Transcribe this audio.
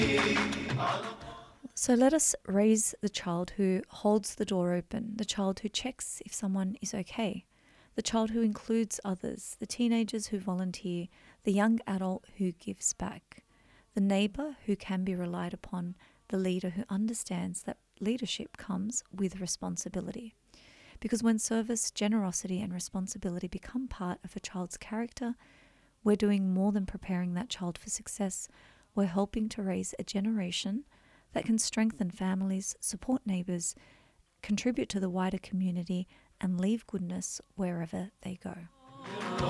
So let us raise the child who holds the door open, the child who checks if someone is okay, the child who includes others, the teenagers who volunteer, the young adult who gives back, the neighbour who can be relied upon, the leader who understands that leadership comes with responsibility. Because when service, generosity, and responsibility become part of a child's character, we're doing more than preparing that child for success. We're helping to raise a generation that can strengthen families, support neighbours, contribute to the wider community, and leave goodness wherever they go.